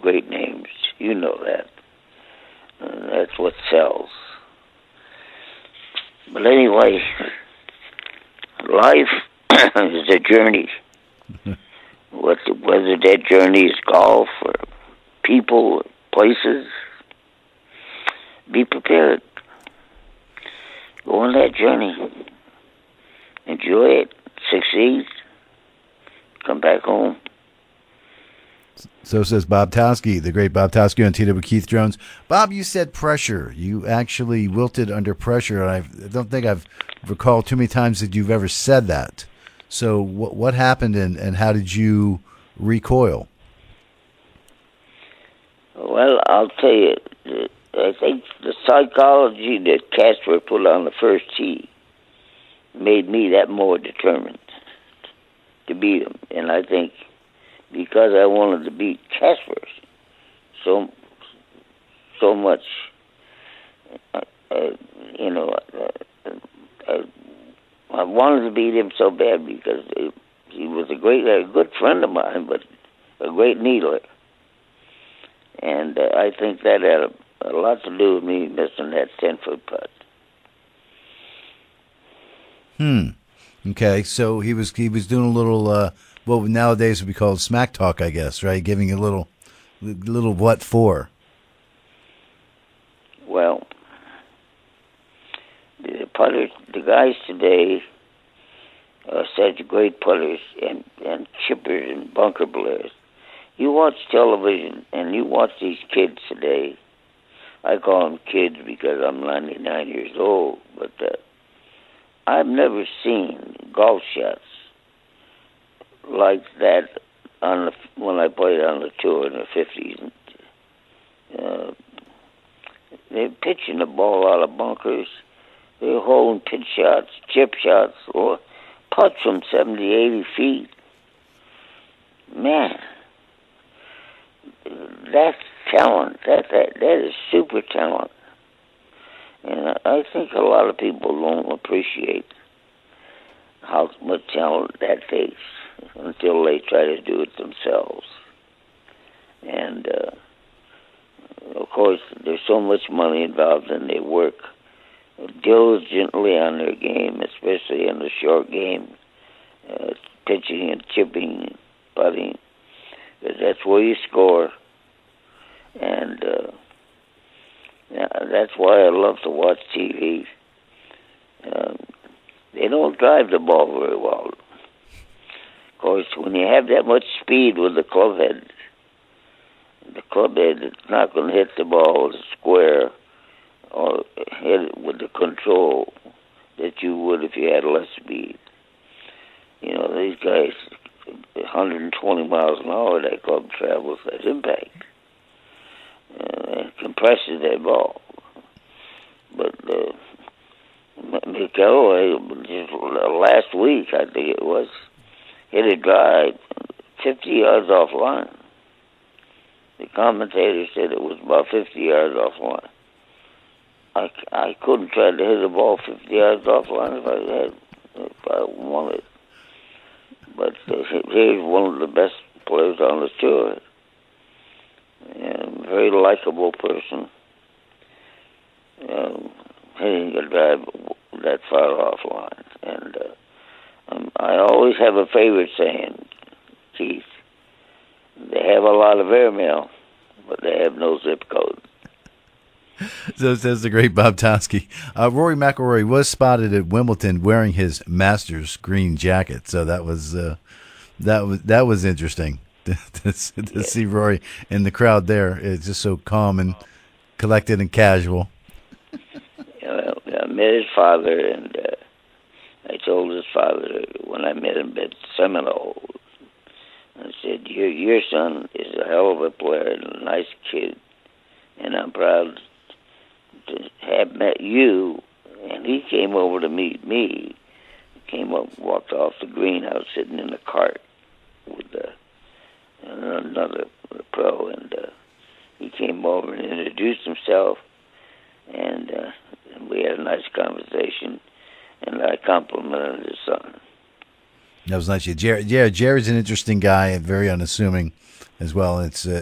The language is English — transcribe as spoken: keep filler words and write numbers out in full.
great names. You know that. Uh, that's what sells. But anyway, life is a journey. What, whether that journey is golf or people, or places, be prepared. Go on that journey. Enjoy it. Succeed. Come back home. So says Bob Towski, the great Bob Towski on T W Keith Jones. Bob, you said pressure. You actually wilted under pressure, and I've, I don't think I've recalled too many times that you've ever said that. So what what happened, and, and how did you recoil? Well, I'll tell you, I think the psychology that Casper put on the first tee made me that more determined to beat him. And I think because I wanted to beat Casper so so much, uh, uh, you know, uh, I, I wanted to beat him so bad because it, he was a great, a good friend of mine, but a great needler. And uh, I think that had a, a lot to do with me missing that ten-foot putt. Hmm. Okay, so he was he was doing a little uh, what nowadays would be called smack talk, I guess, right? Giving a little little what for? Well, the putters, the guys today are such great putters and, and chippers and bunker players. You watch television and you watch these kids today. I call them kids because I'm ninety-nine years old, but uh, I've never seen golf shots like that on the, when I played on the tour in the fifties. Uh, they're pitching the ball out of bunkers. They're holding pitch shots, chip shots, or putts from seventy, eighty feet. Man, that's talent. That, that, that is super talent. And I think a lot of people don't appreciate how much talent that takes until they try to do it themselves. And, uh, of course, there's so much money involved in their work diligently on their game, especially in the short game, uh, pitching and chipping, putting, because that's where you score. And uh, yeah, that's why I love to watch T V. Um, they don't drive the ball very well. Of course, when you have that much speed with the club head, the club head is not going to hit the ball square or hit it with the control that you would if you had less speed. You know, these guys, one hundred twenty miles an hour, that club travels at impact. Uh, it compresses that ball. But uh, McElroy, just last week, I think it was, hit a drive fifty yards off line. The commentator said it was about fifty yards off line. I, I couldn't try to hit a ball fifty yards off line if I had, if I wanted. But uh, here's one of the best players on the tour. And very likable person. Um, hitting a drive that far off line. And uh, um, I always have a favorite saying, Keith. They have a lot of airmail, but they have no zip code. So says the great Bob Towski. Uh, Rory McIlroy was spotted at Wimbledon wearing his Masters green jacket, so that was uh, that was that was interesting to, to, to yeah. see Rory in the crowd there. It's just so calm and collected and casual. Well, I met his father, and uh, I told his father when I met him at Seminole, I said, "Your your son is a hell of a player and a nice kid, and I'm proud to have met you." And he came over to meet me. He came up, walked off the green. I was sitting in the cart with uh, another pro, and uh, he came over and introduced himself, and uh, we had a nice conversation, and I complimented his son. That was nice. Yeah, Jared, yeah, Jared's an interesting guy and very unassuming as well. It's uh,